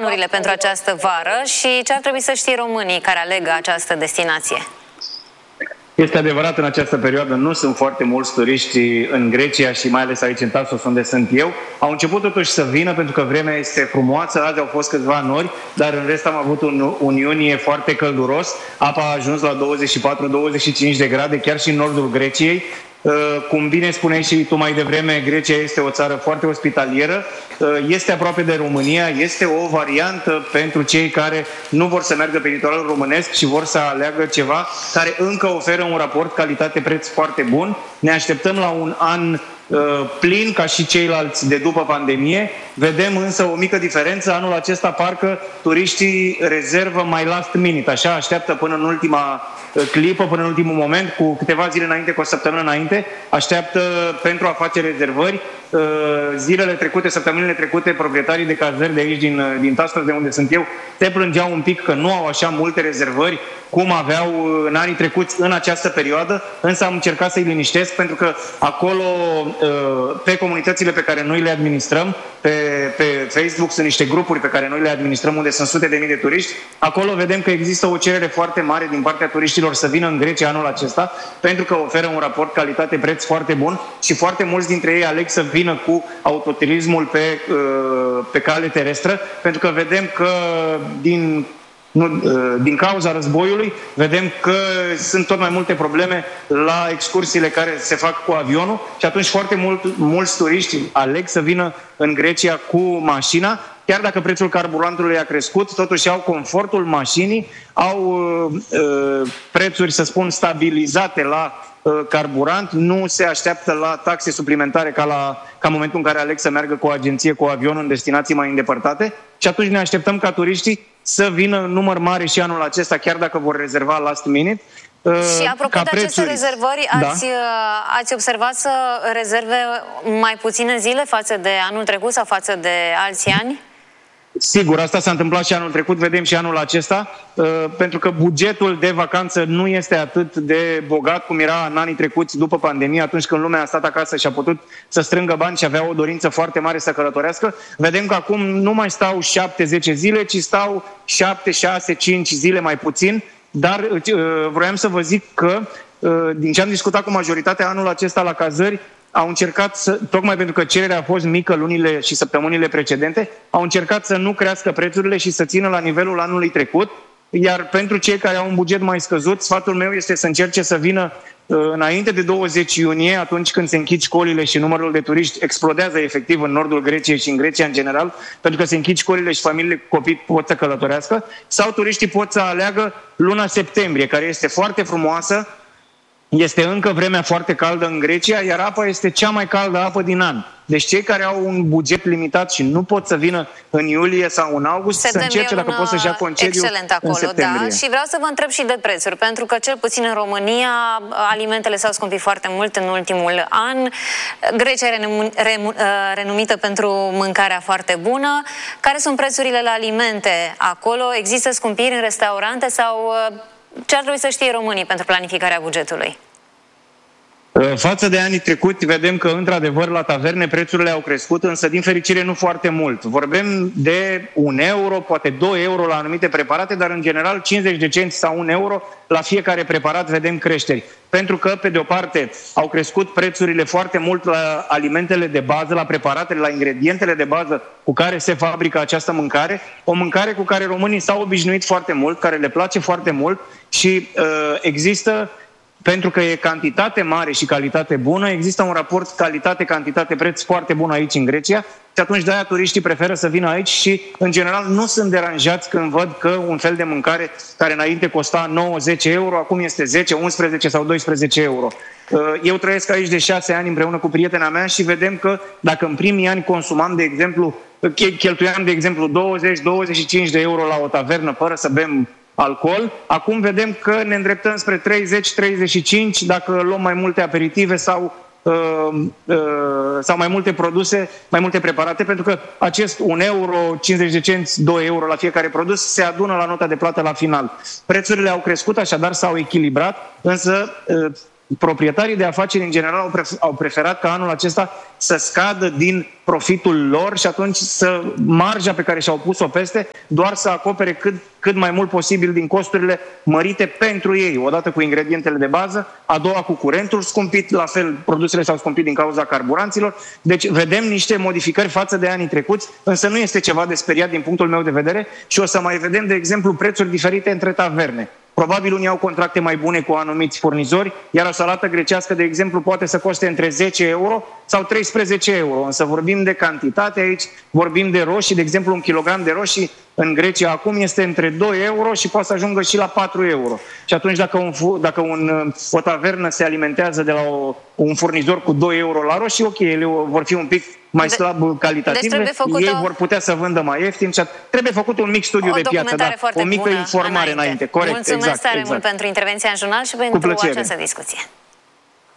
planurile pentru această vară și ce ar trebui să știe românii care aleg această destinație? Este adevărat, în această perioadă nu sunt foarte mulți turiști în Grecia și mai ales aici în Tasos, unde sunt eu. Au început totuși să vină pentru că vremea este frumoasă, azi au fost câțiva nori, dar în rest am avut un iunie foarte călduros. Apa a ajuns la 24-25 de grade, chiar și în nordul Greciei. Cum bine spuneai și tu mai devreme, Grecia este o țară foarte ospitalieră, este aproape de România, este o variantă pentru cei care nu vor să meargă pe litoralul românesc și vor să aleagă ceva care încă oferă un raport calitate-preț foarte bun. Ne așteptăm la un an plin ca și ceilalți de după pandemie. Vedem însă o mică diferență. Anul acesta parcă turiștii rezervă mai last minute, așa, așteaptă până în ultima clipă, până în ultimul moment, cu câteva zile înainte, cu o săptămână înainte, așteaptă pentru a face rezervări. Zilele trecute, săptămânile trecute, proprietarii de cazări de aici, din Tasos, de unde sunt eu, se plângeau un pic că nu au așa multe rezervări cum aveau în anii trecuți în această perioadă, însă am încercat să-i liniștesc pentru că acolo, pe comunitățile pe care noi le administrăm, pe Facebook sunt niște grupuri pe care noi le administrăm unde sunt sute de mii de turiști, acolo vedem că există o cerere foarte mare din partea turiștilor să vină în Grecia anul acesta pentru că oferă un raport calitate-preț foarte bun și foarte mulți dintre ei aleg să vină cu autoturismul pe cale terestră pentru că vedem că din cauza războiului, vedem că sunt tot mai multe probleme la excursiile care se fac cu avionul și atunci foarte mulți turiști aleg să vină în Grecia cu mașina, chiar dacă prețul carburantului a crescut, totuși au confortul mașinii, au prețuri, să spun, stabilizate la carburant, nu se așteaptă la taxe suplimentare ca în momentul în care aleg să meargă cu o agenție, cu avionul în destinații mai îndepărtate și atunci ne așteptăm ca turiștii să vină în număr mare și anul acesta, chiar dacă vor rezerva last minute. Și apropo de aceste rezervări, ați observat să rezerve mai puține zile față de anul trecut sau față de alți ani? Sigur, asta s-a întâmplat și anul trecut, vedem și anul acesta, pentru că bugetul de vacanță nu este atât de bogat cum era în anii trecuți după pandemie, atunci când lumea a stat acasă și a putut să strângă bani și avea o dorință foarte mare să călătorească. Vedem că acum nu mai stau 7-10 zile, ci stau 7, 6, 5 zile mai puțin, dar vroiam să vă zic că, din ce am discutat cu majoritatea anul acesta la cazări, au încercat tocmai pentru că cererea a fost mică lunile și săptămânile precedente, au încercat să nu crească prețurile și să țină la nivelul anului trecut, iar pentru cei care au un buget mai scăzut, sfatul meu este să încerce să vină înainte de 20 iunie, atunci când se închid școlile și numărul de turiști explodează efectiv în nordul Greciei și în Grecia în general, pentru că se închid școlile și familiile cu copii pot să călătorească, sau turiștii pot să aleagă luna septembrie, care este foarte frumoasă. Este încă vremea foarte caldă în Grecia, iar apa este cea mai caldă apă din an. Deci cei care au un buget limitat și nu pot să vină în iulie sau în august, să încerce dacă pot să-și ia concediu în septembrie. Da. Și vreau să vă întreb și de prețuri, pentru că cel puțin în România alimentele s-au scumpit foarte mult în ultimul an. Grecia e renumită pentru mâncarea foarte bună. Care sunt prețurile la alimente acolo? Există scumpiri în restaurante sau... Ce ar trebui să știe românii pentru planificarea bugetului? Față de anii trecuti, vedem că, într-adevăr, la taverne prețurile au crescut, însă, din fericire, nu foarte mult. Vorbim de 1 euro, poate 2 euro la anumite preparate, dar, în general, 50 de cenți sau 1 euro la fiecare preparat vedem creșteri. Pentru că, pe de o parte, au crescut prețurile foarte mult la alimentele de bază, la preparatele, la ingredientele de bază cu care se fabrică această mâncare, o mâncare cu care românii s-au obișnuit foarte mult, care le place foarte mult și există... Pentru că e cantitate mare și calitate bună, există un raport calitate-cantitate-preț foarte bun aici în Grecia și atunci de-aia turiștii preferă să vină aici și, în general, nu sunt deranjați când văd că un fel de mâncare care înainte costa 9-10 euro, acum este 10, 11 sau 12 euro. Eu trăiesc aici de 6 ani împreună cu prietena mea și vedem că dacă în primii ani consumam, de exemplu, cheltuiam, de exemplu, 20-25 de euro la o tavernă fără să bem alcool, acum vedem că ne îndreptăm spre 30-35 dacă luăm mai multe aperitive sau mai multe produse, mai multe preparate, pentru că acest 1 euro, 50 de cenți, 2 euro la fiecare produs se adună la nota de plată la final. Prețurile au crescut, așadar s-au echilibrat, însă proprietarii de afaceri în general au preferat ca anul acesta să scadă din profitul lor și atunci să marja pe care și-au pus-o peste doar să acopere cât mai mult posibil din costurile mărite pentru ei, odată cu ingredientele de bază, a doua cu curentul scumpit, la fel produsele s-au scumpit din cauza carburanților. Deci vedem niște modificări față de anii trecuți, însă nu este ceva de speriat din punctul meu de vedere și o să mai vedem, de exemplu, prețuri diferite între taverne. Probabil unii au contracte mai bune cu anumiți furnizori, iar o salată grecească, de exemplu, poate să coste între 10 euro sau 13 euro. Însă vorbim de cantitate aici, vorbim de roșii, de exemplu, un kilogram de roșii în Grecia acum este între 2 euro și poate să ajungă și la 4 euro. Și atunci dacă o tavernă se alimentează de la un furnizor cu 2 euro la roșii, ok, ele vor fi un pic mai slab calitative, deci ei vor putea să vândă mai ieftin și trebuie făcut un mic studiu de piață, o mică informare înainte. Corect, Mulțumesc tare mult pentru intervenția în jurnal și pentru această discuție.